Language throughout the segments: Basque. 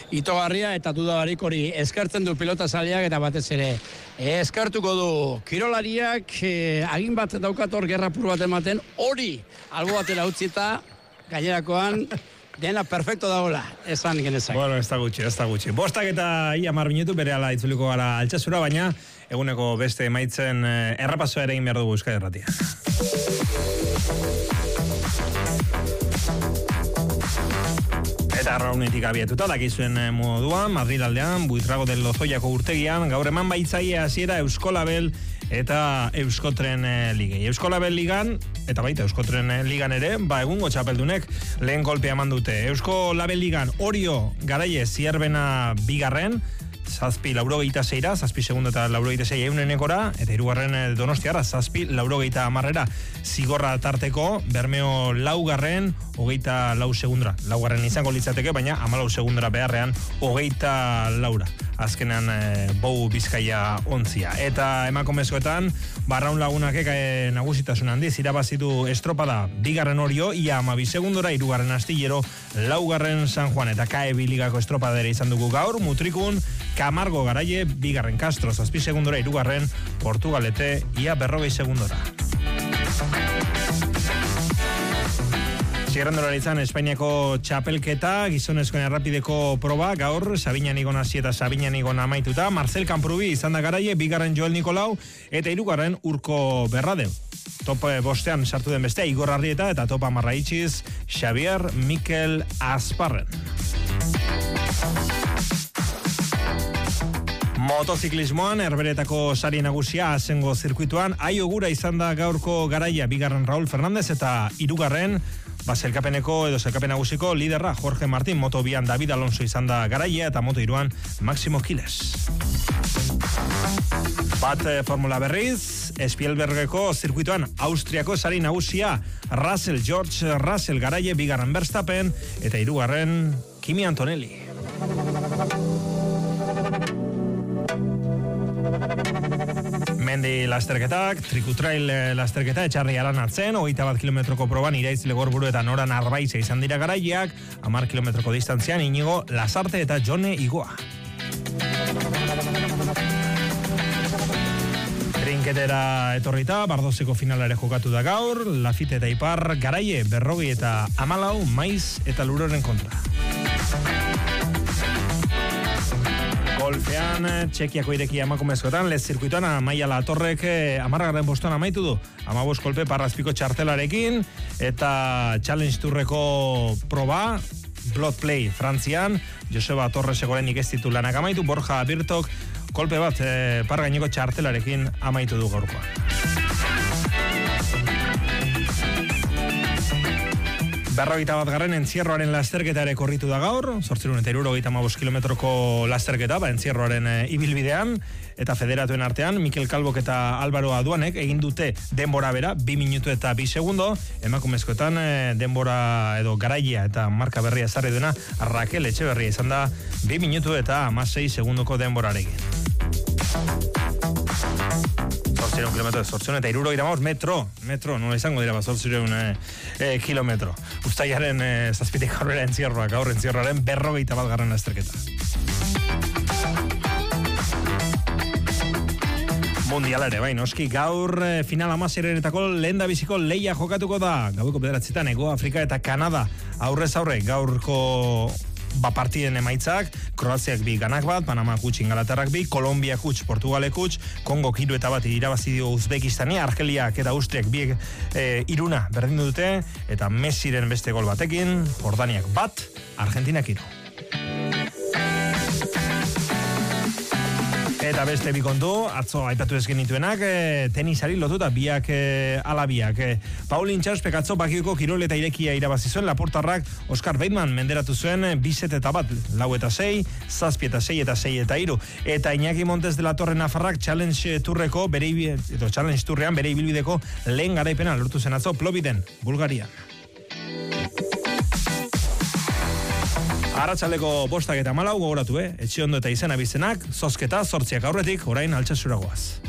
itogarria eta dudabarik hori eskertzen du pilota zaleak eta batez ere eskertuko du kirolariak agin bat daukator gerrapur bat ematen hori albo batera utzita gainerakoan dena perfecto dagoela, esan genezak. Bueno, ez da gutxi. Bostak eta ia marbinetu bere ala itzuliko gara Altsasura, baina eguneko beste emaitzen errepasoa ere egin behar dugu Euskadi Irratia. Eta arraunetik abietuta, dakizuen moduan, Madrid aldean, Buitrago del Lozoiako urtegian, gaur eman baitzaia hasiera Euskolabel eta Euskotren ligei. Euskolabel ligan, eta baita Euskotren ligan ere, egungo txapeldunek lehen kolpea eman dute. Euskolabel ligan Orio Garaie Zierbena bigarren, 7,86, 7 segundo eta 86 eunenekora, eta hirugarren Donostiarra 7,90 zigorra tarteko, Bermeo laugarren, 24 segundora. Laugarren izango litzateke, baina 14 segundora beharrean 24. Azkenean bou Bizkaia ontzia. Eta emakumezkoetan, Barraun Lagunak nagusitasun handiz, irabazitu estropada bigarren Orio, ia 12 segundora, hirugarren Astillero, laugarren San Juan, eta KEB ligako estropadera izan dugu gaur, Mutrikun, Camargo Garaie, bigarren Castro, 7 segundora, hirugarren Portugalete, ia 40 segundora. Zierrendora izan Espainiako txapelketa, gizonezkoen errapideko proba, gaur, Sabiñan Igon hasi eta Sabiñan Igon amaituta, Marcel Camprubi izan da Garaie, bigarren Joel Nikolau, eta hirugarren Urko Berradeu. Top bostean sartu den bestea, Igor Arrieta, eta top 10 itxiz, Xavier Mikel Asparren. Motoziklismoan, Herberetako sari nagusia azengo zirkuituan, aiogura izan da gaurko Garaia, bigarren Raúl Fernández eta hirugarren Zelkapeneko edo Zelkapen nagusiko liderra Jorge Martín, moto bian David Alonso izan da Garaia eta moto iruan Máximo Quiles. Bat formula berriz, Spielbergeko zirkuituan Austriako sari nagusia George Russell Garaie, bigarren Verstappen eta hirugarren Kimi Antonelli. Mendi lasterketak, Trikutrail lasterketa etxarri aranatzen, 21 kilometroko proban Iraiz Legorburu eta Nora Narbaize izan dira Garaiak, 10 kilometroko distantzian Inigo Lasarte eta Jone Igoa. Trinketera etorrita, Bardozeko finalare jokatu da gaur, Lafite eta Ipar, Garaie, Berrogi eta Amalau, Maiz eta Luroren kontra. Golfean, Txekiako irekia emakumezkoetan, lez zirkuituan Amaia Latorrek 10. postuan amaitu du. 15 kolpe Parrazpiko txartelarekin, eta Challenge Tourreko proba, Blood Play Frantzian, Joseba Torresegoren ikezitu lanak amaitu, Borja Birtok kolpe bat pargaineko txartelarekin amaitu du gaurkoa. Berrogeita bat garren Entzierroaren lasterketa ere korritu da gaur, 875 kilometroko lasterketa, Entzierroaren ibilbidean, eta federatuen artean, Mikel Kalbok eta Álvaro Aduanek egin dute denbora bera, 2 minutu eta 2 segundo, emakumezkoetan denbora edo Garaia eta marka berria ezarri duena, Raquel Etxeberria izan da 2 minutu eta 16 segundoko denborarekin. 800 kilometro, 800 eta 75 metro, nola izango dira 800 kilometro. Uztailaren zazpitik aurrera Entzierroak, gaur Entzierroaren 51 garren lasterketa. Mundialare, bai, noski, gaur final 16erenetako lehendabiziko leia jokatuko da. Gaueko 9:00 Hego Afrika eta Kanada aurrez aurre gaurko partiden emaitzak, Kroaziak 2 ganak bat, Panama kuts Ingalaterrak 2, Kolombia kuts, Portugale kuts, Kongo 3-1 irabazi dio Uzbekistani, Argeliak eta Austriak 2 1 berdin dute, eta Messiren beste gol batekin, Jordaniak 1, Argentinak 3. Eta beste bi kontu, atzo aipatu ez genituenak, tenisari lotuta biak alabiak. Paulin Txauspek atzo Bakioko kirol eta irekia irabazi zuen, Laportarrak Oskar Bateman menderatu zuen 2-1, 4-6, 7-6 eta 6-3. Eta Iñaki Montes de la Torre Nafarrak Challenge Tourreko Challenge Tourrean bere ibilbideko lehen garaipena lortu zen atzo Plovdiven, Bulgarian. Arratsaleko 5 eta 14 gogoratu, Etxeondo eta Izena bizenak, zozketa 8 aurretik, orain Altsasura goaz.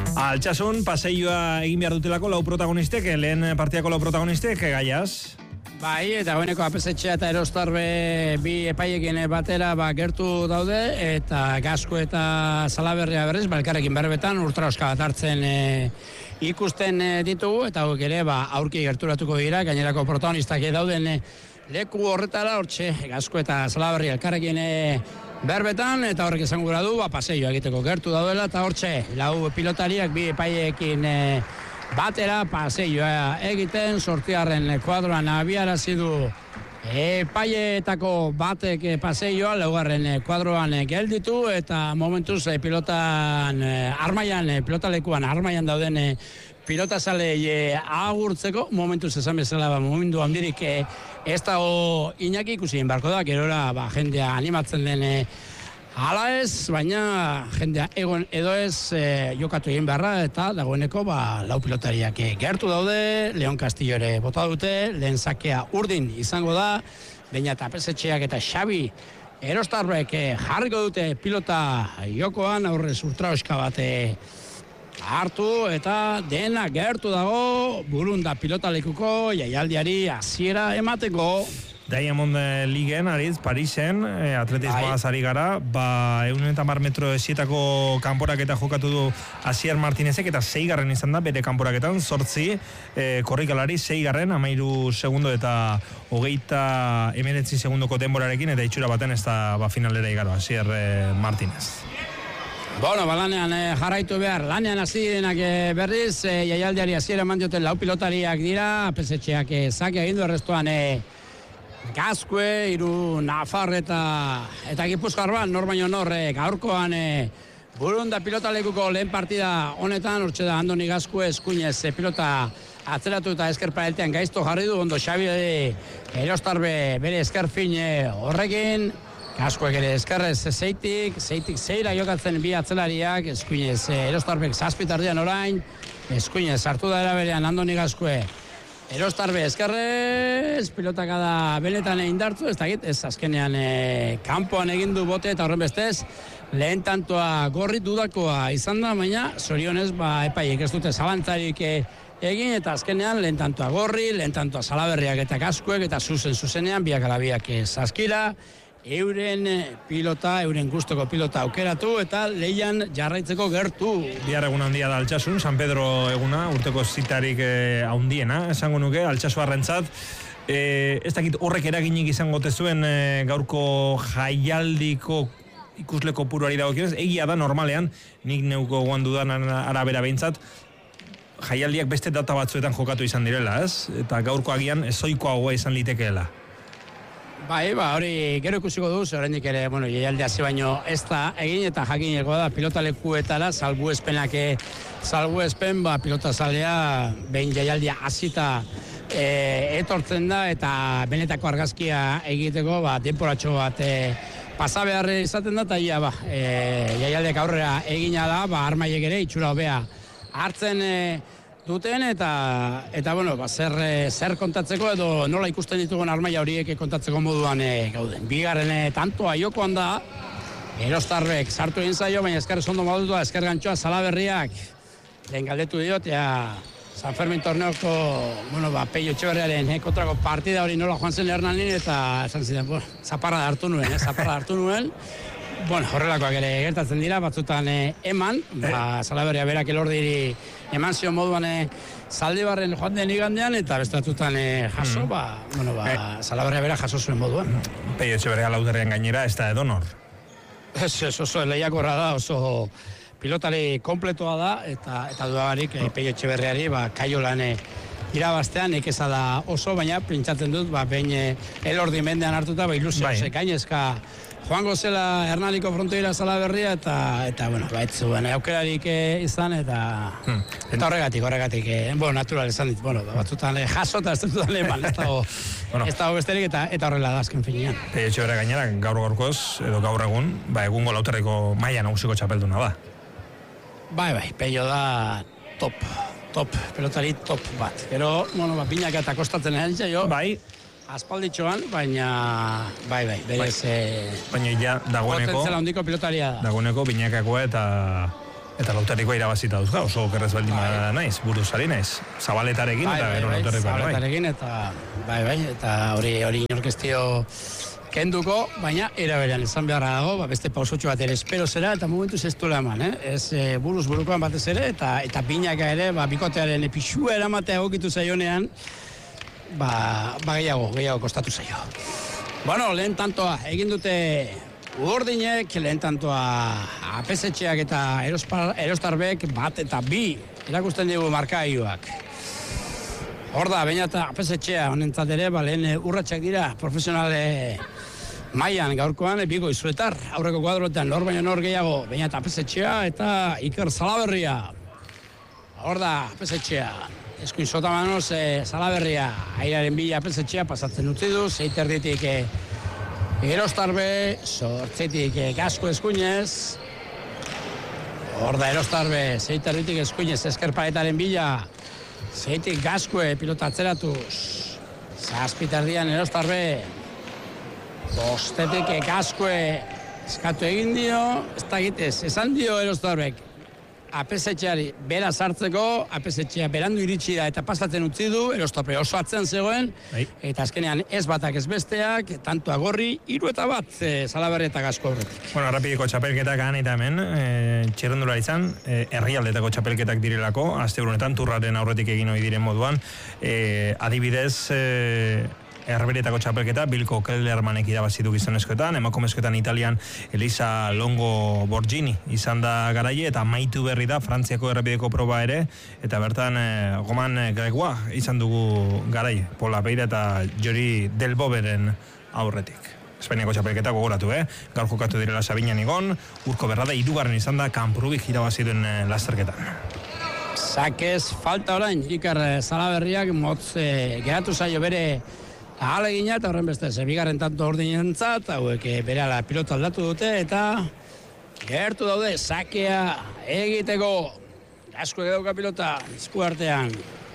Altsasun paseioa egin behar dutelako lau protagonistek, lehen partiako lau protagonistek, Gaiaz. Bai, eta goeneko apesetxea eta erostarbe bi epaiekin batera gertu daude, eta Gasko eta Salaberria berriz, elkarrekin berbetan urtraoska bat hartzen ikusten ditugu, eta hauek ere aurki gerturatuko dira, gainerako protagonistak dauden leku horretara, hortxe Gasko eta Salaberria elkarrekin berbetan, eta horrek esan gura du, paseioa egiteko gertu daudela, eta hortxe lau pilotariak bi epaiekin batera paseioa egiten, sortiarren kuadroan abiarazi du epaietako batek paseioa, laugarren kuadroan gelditu, eta momentuz pilotan armaian, pilotalekuan armaian dauden pilotazalei agurtzeko, momentuz esan bezala momentu handirik ez dago Iñaki ikusi barko da, gerora jendea animatzen den hala ez, baina jendea egon edo ez jokatu egin beharra, eta dagoeneko lau pilotariak gertu daude, Leon Castillo ere bota dute, lehen sakea urdin izango da, baina eta Pesetxeak eta Xabi Erostarbek jarriko dute pilota jokoan, aurrez ultraoska bat hartu, eta dena gertu dago, Burunda pilotalekuko jaialdiari hasiera emateko. Diamond Leagueen, ariz, Parisen, atletismoaz ari gara, 110 metro esietako kanporaketa jokatu du Asier Martinezek, eta 6garren izan da, bere kanporaketan, 8 korrikalari, 6garren, 13 segundo eta 29 segundoko denborarekin, eta itxura baten ez da finalera igaro, Asier Martinez. Bueno, lanean jarraitu behar, lanean hasi denak berriz, jaialdiari hasiera eman dioten lau pilotariak dira, Pesetxeak zake egin du, errestuan Gaskue, hiru Nafar eta Gipuzkoar bat, nor baino norrek, gaurkoan Burunda pilotalekuko lehen partida honetan, hortxe da Andoni Gaskue eskuinez pilota atzeratu eta eskerpa eltean gaizto jarri du, ondo Xabi Erostarbe bere eskerfin horrekin, Gaskuek ere eskerrez zeitik zeira jokatzen bi atzelariak, eskuinez Erostarbek zazpitardian orain, eskuinez hartu da eraberean Andoni Gaskue, Erostarbe eskerrez, pilotaka da benetan indartu, ez azkenean kanpoan egin du bote eta horren bestez, lehen tantoa gorri dudakoa izan da, baina zorionez epaiek ez dute zalantzarik egin, eta azkenean lehen tantoa gorri, lehen tantoa Salaberriak eta Gaskuek, eta zuzenean biak alabiak zazkira, euren pilota, euren gustoko pilota aukeratu eta leian jarraitzeko gertu. Bihar egun handia da Altsasun, San Pedro eguna, urteko zitarik handiena, esango nuke, Altsasuarrentzat. Ez dakit horrek eraginik izango tezuen gaurko jaialdiko ikusleko puruari dagokionez, egia da normalean, nik neuko goan dudan arabera behintzat, jaialdiak beste data batzuetan jokatu izan direla, ez? Eta gaurko agian ezoikoagoa izan litekeela. Bai, hori gero ikusiko du, oraindik ere, jaialdi hasi baino ez da egin eta jakineko da pilotalekuetara salbuespen, pilotazalea behin jaialdia hasita etortzen da eta benetako argazkia egiteko denporatxo bat pasa behar izaten da, eta jaialdiak aurrera egina da, armaiek ere itxura hobea hartzen duten, eta zer kontatzeko edo nola ikusten ditugun armaia horiek kontatzeko moduan gauden. Bigarren tantoa jokoan da, Erostarbek sartu egin zaio, baina esker ondo modutua, esker gantxoa Salaberriak lehen galdetu diot, San Fermin torneoko, Peio Etxeberriaren kontrako partida hori nola joan zen Hernanin, eta esan ziren, zaparra hartu nuen, horrelakoak ere gertatzen dira, batzutan eman, Salaberria berak elordiri eman zion moduan Zaldibarren joan den igandean, eta bestatutan jaso, Salaberria berak jaso zuen moduan. Peio Etxeberria lauderrean gainera, ez da edonor? Ez, oso lehiakorra da, oso pilotari kompletoa da, eta dudabarik Peio Etxeberriari kaiolan irabaztean ekeza da oso, baina printzatzen dut, behin elordi mendean hartuta, ilusio, gainezka joango zela Hernaniko frontoira Salaberria, eta ez zuen aukerarik izan, eta horregatik, natural esan dit, batzutan jaso eta ez dutan eman, ez dago besterik, eta horrela da azken finean. Peio Etxeberria gainera, gaurkoz, edo gaur egun, egungo lauterreko maila nagusiko txapelduna da. Bai, Peio da top, pelotari top bat. Gero, binaka eta kostatzen egin jo. Aspalditxoan, baina berez baina ja dagoeneko potentzela handiko pilotaria da. Dagoeneko binakakoa eta Eta Lauterrikoa irabazita duzka, oso okerrez baldin naiz, buruzari naiz. Zabaletarekin eta gero Lauterrikoa. Zabaletarekin eta eta hori inorkestio kenduko, baina eraberean izan beharra dago, beste pausotxo bat ere espero zera, eta momentuz ez duela eman, ez buruz burukoan batez ere, eta binaka ere, bikotearen pixua eramatea egokitu zaionean, gehiago kostatu zaio. Bueno, lehen tantoa, egin dute Ugordinek, lehen tantoa apesetxeak eta erostarbek bat eta bi erakusten dugu markaioak. Hor da, baina eta apesetxea honentzat ere, lehen urratxak dira profesionale mailan gaurkoan bigo izuetar, aurreko kuadroetan nor baino nor gehiago, baina eta apesetxea eta Iker Salaberria. Hor da, apesetxea. Eskuin sotamanoz, Salaberria, airaren bila apesetxea pasatzen utzi du, zeiterditik Erostarbe, sortzetik Gasko eskuinez. Hor da Erostarbe, zeiterditik eskuinez eskerpaetaren bila, zeitik Gaskue pilota atzeratuz. Zazpiterdian Erostarbe, bostetik Gaskue eskatu egin dio, ez da egitez, esan dio Erostarbek. Apesetxeari bera sartzeko, apesetxea berandu iritsi da eta pasatzen utzi du, Erostarbe oso atzen zegoen, eta azkenean ez batak ez besteak, tantoa gorri, 3-1, Salaberri eta Gasko horretik. Bueno, errepideko txapelketak gana eta hemen, txerrendula izan, herrialdetako txapelketak direlako, aste honetan turraren aurretik egin ohi diren moduan, adibidez, Herberetako txapelketa, Bilko Kellermanek irabazitu gizonezkoetan, emakumezkoetan Italian Elisa Longo Borgini izan da garaie, eta amaitu berri da Frantziako errepideko proba ere, eta bertan Roman Gregoa izan dugu garaie, Pola Beira eta Jori Delboberen aurretik. Espainiako txapelketa gogoratu, gaur jokatu direla Sabinan igon, Urko Berrada 3. izan da Kanprubik irabaziduen lasterketan. Sakez falta orain, Iker Salaberriak motz geratu zaio bere ahalegina eta horren beste bigarren tanto ordinentzat, hauek berehala pilota aldatu dute eta gertu daude sakea egiteko. Gasko dauka pilota esku artean.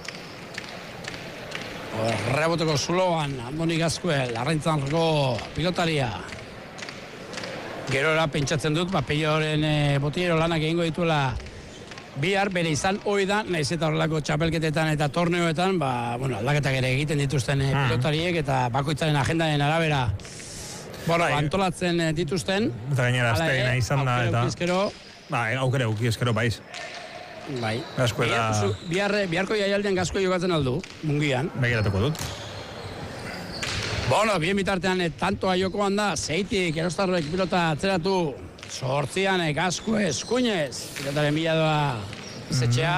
Reboteko zuloan Andoni Gaskue, Larraintzango pilotaria. Gerora pentsatzen dut, Peioren botiero lanak egingo dituela bihar bere izan hoi da, nahiz eta horrelako txapelketetan eta torneoetan, aldaketak ere egiten dituzten pilotariek eta bakoitzaren agendaren arabera antolatzen dituzten. Eta gainera aztegina izan da eta... Aukera ukiezkero baiz. Bai. Gaskue da... Biharko jaialdean Gaskue jokatzen aldu, mungian. Begiratuko dut. Bien bitartean tantoa jokoan da, zeitik Erostarrek pilota atzeratu, sortzian Gaskue eskuinez, pilotaren bila doa zetxea.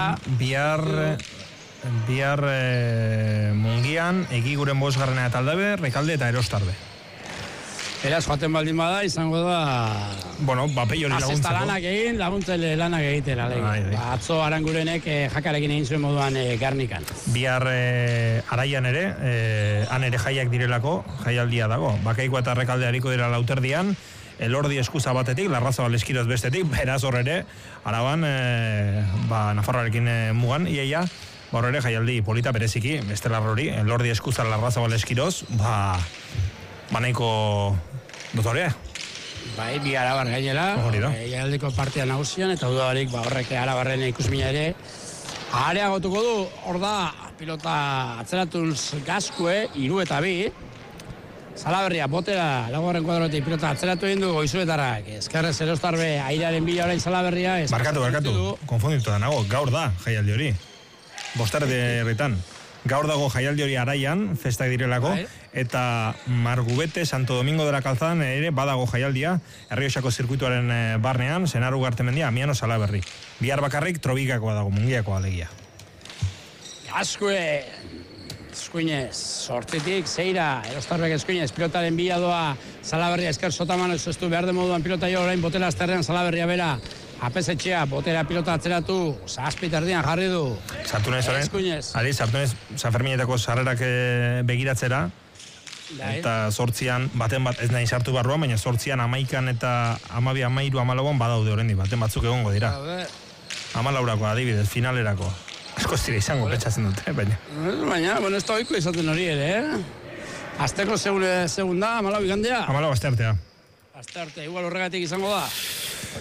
Bihar mungian, Egiguren 5. eta Aldabe, Rekalde eta Erostarbe. Beraz, joaten baldin bada, izango da... Peio hori laguntzeko. Azesta lanak egin, laguntzele lanak egitera. Atzo Arangurenek jakarekin egin zuen moduan Garnikan. Bihar Araian ere, han ere jaiak direlako, jaialdia dago. Bakaiko eta Rekalde hariko dira Lauterdian, Elordi eskuza batetik, Larrazabal eskiroz bestetik, beraz horre, Araban, Nafarroarekin mugan, iaia, horre jaialdi polita bereziki, beste larrori, Elordi eskuza Larrazabal eskiroz, nahiko dotorea. Bi Arabar gainera, jaialdiko partia nagusian, eta dudabarik horrek Arabarren ikusmina ere, areagotuko du, hor da, pilota atzeratuz Gaskue, 3-2, Salaberria, botera, laugarren kuadrotik pilota atzeratu egin du Goizuetarrak. Eskerrez Erostarbe, airearen bila orain Salaberria. Barkatu, konfunditu da nago, gaur da jaialdi hori. Bostarde herritan. Gaur dago jaialdi hori Araian, festak direlako, eta Margubete, Santo Domingo de la Calzan ere badago jaialdia, Errioxako zirkuituaren barnean, Senaru Gartemendia, Amiano Salaberri. Bihar bakarrik Trobikakoa dago, mungiakoa alegia. Gaskue, eskuinez, sortzitik, zeira, Erostarbek eskuinez, pilotaren bila doa Salaberria esker sotamano ez du behar de moduan pilota jo orain botela azterrean Salaberria bera, apesetxea, botera pilota atzeratu, zazpiterdian jarri du. Sartu nahi zoren, sartu nahi San Ferminetako sarrerak begiratzera, eta sortzian, baten bat, ez nahi sartu barruan, baina sortzian 11 eta 12, 13, 14 badaude horrendi, baten batzuk egongo dira. 14ako adibidez, finalerako. Asko zire izango pentsatzen dute, baina. Baina, ez da oiko izaten hori ere, Azteko segunda, 14 igandea? 14 aste artea. Aste arte, igual horregatik izango da.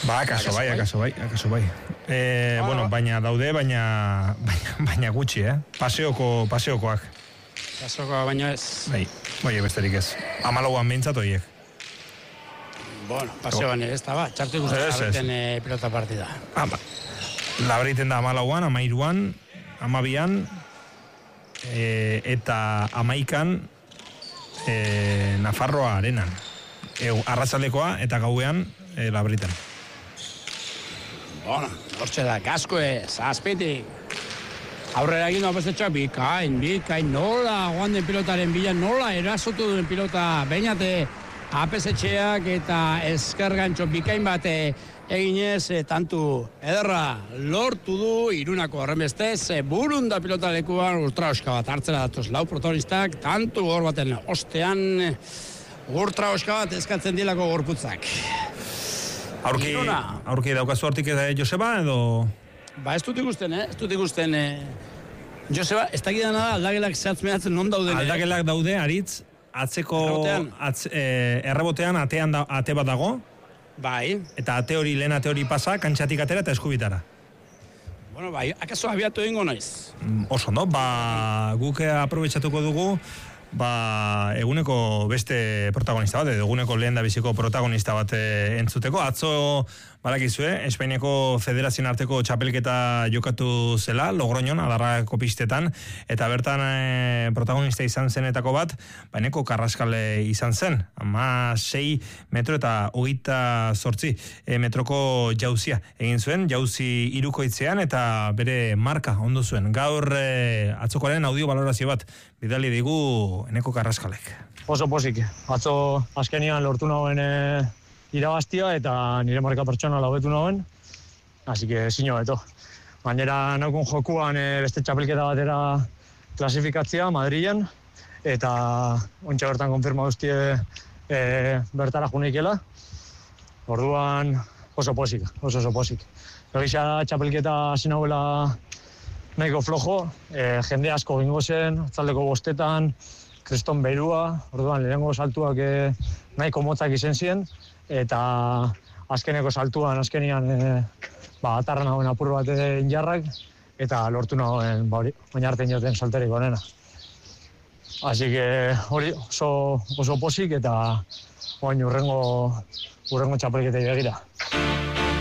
Ba, akaso bai. Bueno, baina daude, baina gutxi, Paseokoak. Paseokoak baina ez. Bai, besterik ez. 14an behintzat horiek. Bueno, paseoan ez da, txartu ikusten labriten pilota partida. Labriten da 14an, 13an, 12an, eta 11an Nafarroa arenan. Arratsaldekoa eta gauean labriten. Bueno, hortxe da, kaskoe, zazpitik. Aurrera egin apesetxoa, bikain, nola joan den pilotaren bila, nola erasotu duen pilota, bainate apesetxeak eta eskargantxo bikain bate eginez, tantu ederra lortu du, Irunako horrenbestez, burunda pilotalekuan ultraoska bat hartzera datoz lau protagonistak, tantu gor baten ostean, ultraoska bat eskatzen dilako gorputzak. Aurki daukazu hortik Joseba, edo? Ba, ez dut ikusten, Joseba, ez dakidana da, aldagelak zehatzmeatzen non dauden. Aldagelak daude, Aritz, atzeko errebotean ate bat dago. Bai. Eta lehen ate hori pasa, kantxatik atera eta eskubitara. Bueno, bai, akaso abiatu egingo naiz. Oso, no? Guk aprobetxatuko dugu, eguneko beste protagonista bat, eguneko lehen da biziko protagonista bat entzuteko. Atzo, balakizue, Espainiako Federazioen arteko txapelketa jokatu zela, Logroñon, Adarrako pistetan, eta bertan protagonista izan zenetako bat, Eneko Carrascal izan zen, 6 metro eta 28 metroko jauzia egin zuen, jauzi hirukoitzean eta bere marka ondo zuen. Gaur atzokoaren audio balorazio bat bidali digu Eneko Carrascalek. Oso posik, atzo azkenian lortu nagoen irabaztia eta nire marka pertsonala hobetu nagoen, así que zino beto. Gainera naukun jokuan beste txapelketa batera klasifikatzea Madrilen, eta ontsa bertan konfirma guztie bertara juneikela. Orduan oso posik. Egisa da txapelketa hasi nagoela nahiko flojo, jende asko gingo zen, atzaldeko 5etan, kriston berua, orduan lehenengo saltuak nahiko motzak izen ziren, eta azkeneko saltuan, atarra nagoen apur bat injarrak, eta lortu nagoen, baina arte inoten salterik onena. Así que hori oso posik, eta urrengo txapelketei begira.